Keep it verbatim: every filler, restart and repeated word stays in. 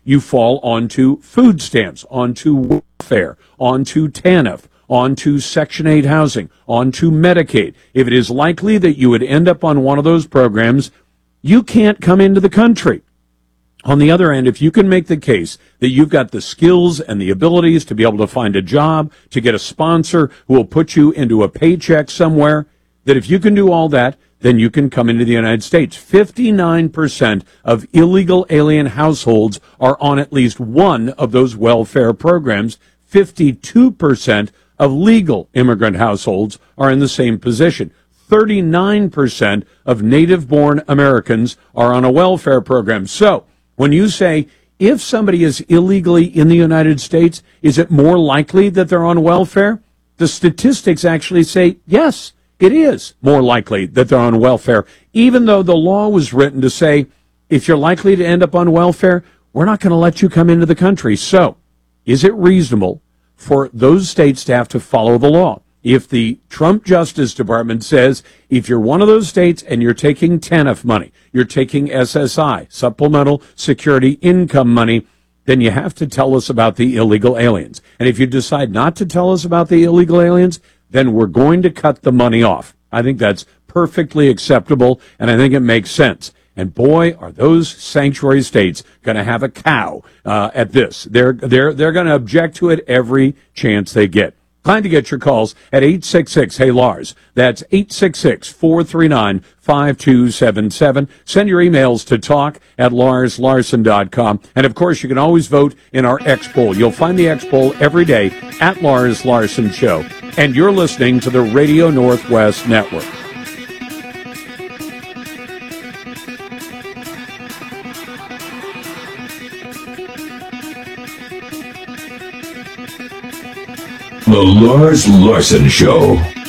you fall onto food stamps, onto welfare, onto TANF, onto Section eight housing, onto Medicaid. If it is likely that you would end up on one of those programs, you can't come into the country. On the other end, if you can make the case that you've got the skills and the abilities to be able to find a job, to get a sponsor who will put you into a paycheck somewhere, that if you can do all that, then you can come into the United States. fifty-nine percent of illegal alien households are on at least one of those welfare programs. fifty-two percent of legal immigrant households are in the same position. thirty-nine percent of native-born Americans are on a welfare program. So, when you say, if somebody is illegally in the United States, is it more likely that they're on welfare? The statistics actually say, yes, it is more likely that they're on welfare, even though the law was written to say, if you're likely to end up on welfare, we're not going to let you come into the country. So, is it reasonable for those states to have to follow the law? If the Trump Justice Department says, if you're one of those states and you're taking TANF money, you're taking S S I, Supplemental Security Income money, then you have to tell us about the illegal aliens. And if you decide not to tell us about the illegal aliens, then we're going to cut the money off. I think that's perfectly acceptable, and I think it makes sense. And boy, are those sanctuary states going to have a cow uh, at this. They're, they're, they're going to object to it every chance they get. Glad to get your calls at eight six six, hey Lars. That's eight six six, four three nine, five two seven seven. Send your emails to talk at lars larson dot com. And of course, you can always vote in our X poll. You'll find the X poll every day at Lars Larson Show. And you're listening to the Radio Northwest Network. The Lars Larson Show.